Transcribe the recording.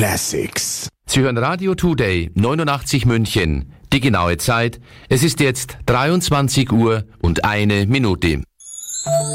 Classics. Sie hören Radio Today 89 München. Die genaue Zeit, es ist jetzt 23 Uhr und 1 Minute.